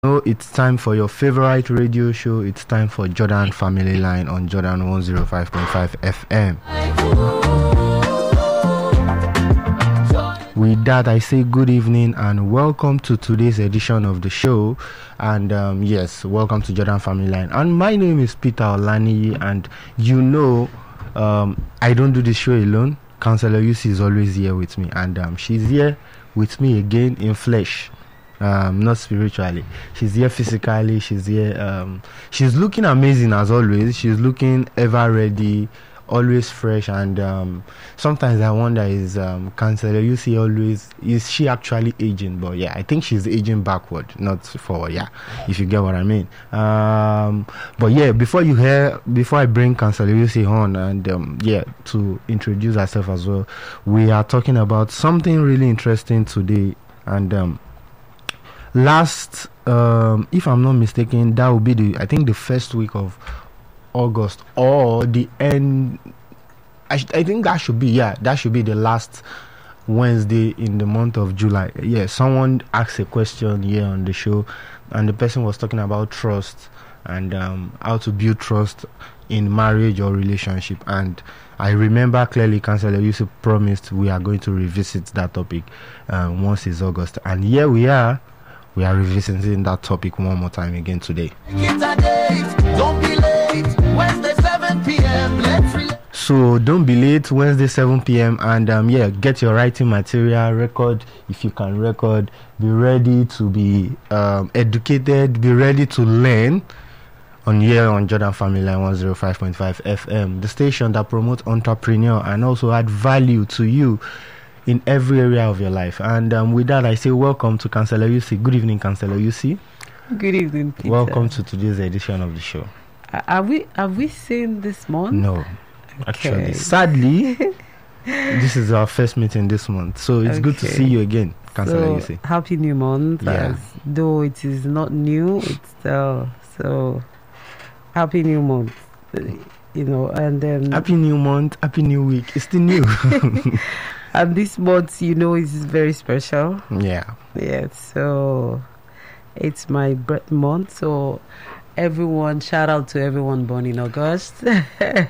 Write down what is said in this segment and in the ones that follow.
know it's time for your favorite radio show. It's time for Jordan Family Line on Jordan 105.5 FM. With that, I say good evening and welcome to today's edition of the show. And yes, welcome to Jordan Family Line. And my name is Peter Olani, and I don't do this show alone. Counselor UC is always here with me, and she's here with me again in flesh. Not spiritually. She's here physically. She's here. She's looking amazing as always. She's looking ever ready, always fresh. And sometimes I wonder, is Counselor UC is she actually aging? But yeah, I think she's aging backward, not forward. Yeah, if you get what I mean. But yeah, before I bring Counselor UC on, and to introduce herself as well, we are talking about something really interesting today. And last, if I'm not mistaken, that will be the first week of August, or the end. I think that should be the last Wednesday in the month of July. Yeah, someone asked a question here on the show, and the person was talking about trust and how to build trust in marriage or relationship. And I remember clearly, Counselor Yusuf promised we are going to revisit that topic once it's August, and here we are. We are revisiting that topic one more time again today. Don't be late, Wednesday 7 p.m. So don't be late, Wednesday 7 p.m. And get your writing material, record if you can record. Be ready to be educated, be ready to learn on Jordan Family Line 105.5 FM, the station that promotes entrepreneur and also add value to you in every area of your life. And with that, I say welcome to Counselor UC. Good evening, Counselor UC. Good evening, Peter. Welcome to today's edition of the show. Have we seen this month? No, okay. Actually, sadly, this is our first meeting this month, so it's good to see you again, Counselor UC. Happy new month. Yeah. Though it is not new, it's still so happy new month. And then happy new month, happy new week. It's still new. And this month, is very special. Yeah. Yeah, so it's my birth month. So shout out to everyone born in August. Like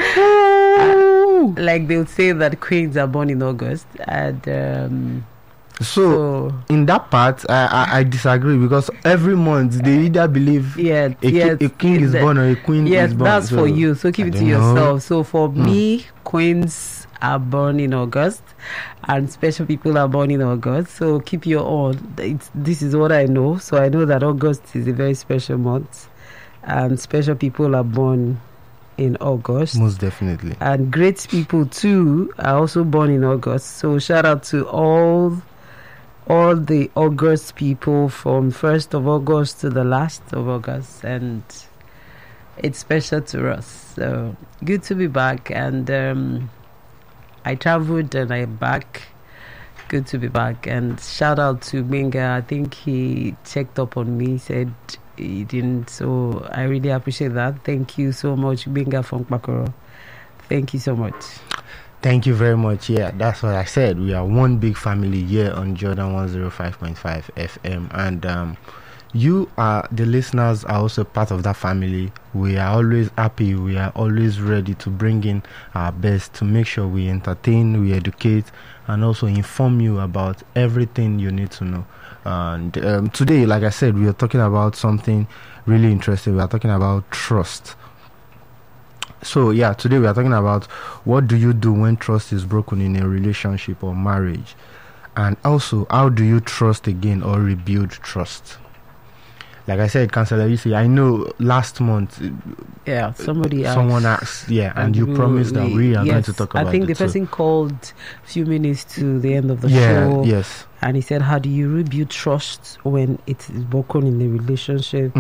they'll say that queens are born in August. And so in that part, I disagree, because every month they either believe a king is born or a queen is born. Yes, that's for you. So keep it to yourself. So for me, queens are born in August and special people are born in August. So keep your own. This is what I know. So I know that August is a very special month and special people are born in August. Most definitely. And great people too are also born in August. So shout out to all the August people from 1st of August to the last of August, and it's special to us. So good to be back. And I traveled and I'm back. Good to be back. And shout out to Benga. I think he checked up on me, said he didn't. So I really appreciate that. Thank you so much, Benga from Bakoro. Thank you so much. Thank you very much. Yeah, that's what I said. We are one big family here on Jordan 105.5 FM. And you are, the listeners are also part of that family. We are always happy. We are always ready to bring in our best to make sure we entertain, we educate, and also inform you about everything you need to know. And today, like I said, we are talking about something really interesting. We are talking about trust. So yeah, today we are talking about what do you do when trust is broken in a relationship or marriage, and also how do you trust again or rebuild trust. Like I said, Counselor, you see, I know last month, someone asked, and you promised that we are going to talk about it. I think the person called a few minutes to the end of the show. Yes. And he said, how do you rebuild trust when it is broken in a relationship?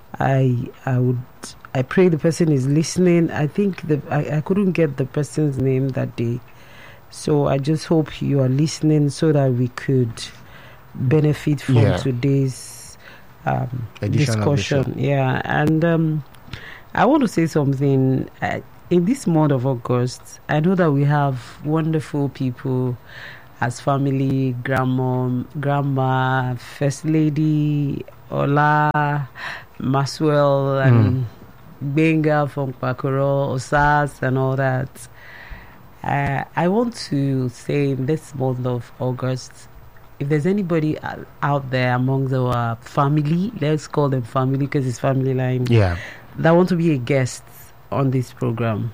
I pray the person is listening. I think I couldn't get the person's name that day. So I just hope you are listening so that we could benefit from today's discussion. Yeah, and I want to say something. In this month of August, I know that we have wonderful people as family, grandma, first lady, Ola, Maswell, and Benga from Pakuro, Osas, and all that. I want to say in this month of August, if there's anybody out there among our family, let's call them family because it's family line, that want to be a guest on this program,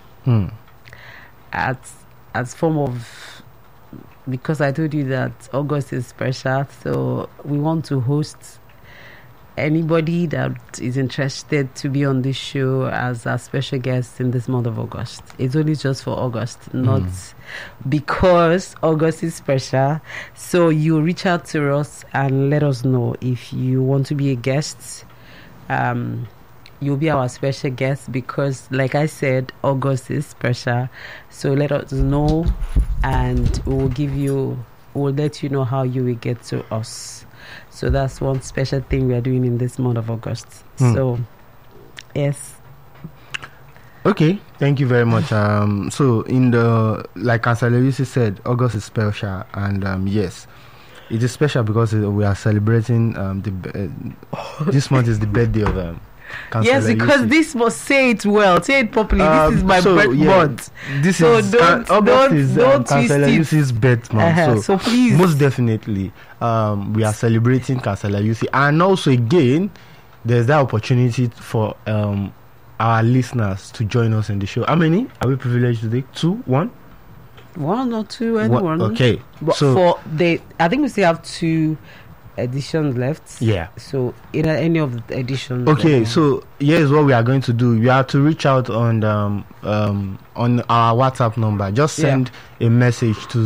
as form of, because I told you that August is special, so we want to host anybody that is interested to be on this show as a special guest in this month of August. It's only just for August, not because August is special. So you reach out to us and let us know if you want to be a guest. You'll be our special guest because, like I said, August is special. So let us know and we'll let you know how you will get to us. So that's one special thing we are doing in this month of August. So, yes. Okay, thank you very much. So in like Councillor Lucy said, August is special, and yes, it is special because we are celebrating this month is the birthday of yes, because this must say it well, say it properly. This is my birth month. This so is August is Councillor Lucy's birth month. So please, most definitely, we are celebrating Councillor Lucy, and also again, there's that opportunity for our listeners to join us in the show. How many are we privileged today? 2, 1, 1 or 2, anyone. Okay, but so I think we still have 2 editions left. Yeah. So either any of the editions. Okay, so here's what we are going to do. You have to reach out on our WhatsApp number. Just send a message to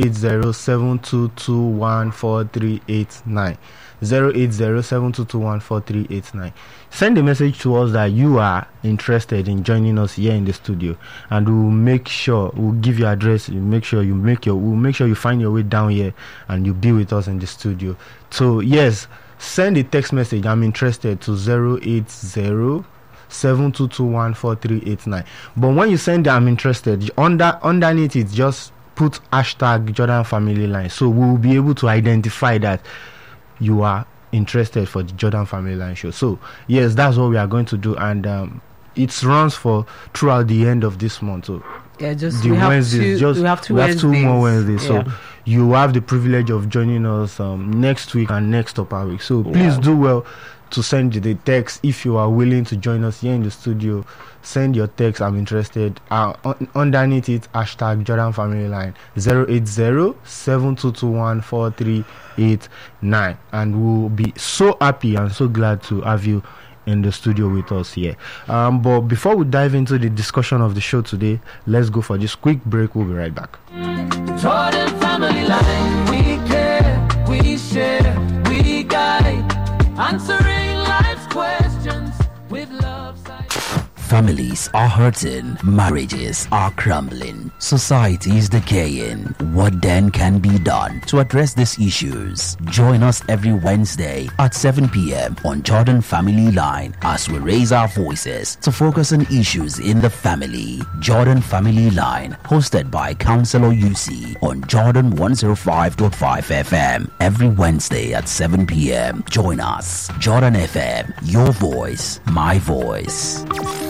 08072214389. 08072214389. Send a message to us that you are interested in joining us here in the studio, and we'll give you address. We'll make sure you find your way down here and you'll be with us in the studio. So yes, send a text message, I'm interested, to 08072214389. But when you send I'm interested, underneath it just put hashtag Jordan Family Line, so we'll be able to identify that you are interested for the Jordan Family Line show. So yes, that's what we are going to do, and it runs for throughout the end of this month. So yeah, just the Wednesdays, we have 2 more Wednesdays. So you have the privilege of joining us next week and next upper week. So please do well to send the text if you are willing to join us here in the studio. Send your text, I'm interested. Underneath it, hashtag Jordan Family Line, 08072214389, and we'll be so happy and so glad to have you in the studio with us here. But before we dive into the discussion of the show today, let's go for this quick break. We'll be right back. Jordan Family Line, we care, we share, we guide, answering life's questions with love. Families are hurting, marriages are crumbling, society is decaying. What then can be done to address these issues? Join us every Wednesday at 7 p.m. on Jordan Family Line as we raise our voices to focus on issues in the family. Jordan Family Line, hosted by Councillor UC on Jordan 105.5 FM every Wednesday at 7 p.m. Join us. Jordan FM, your voice, my voice.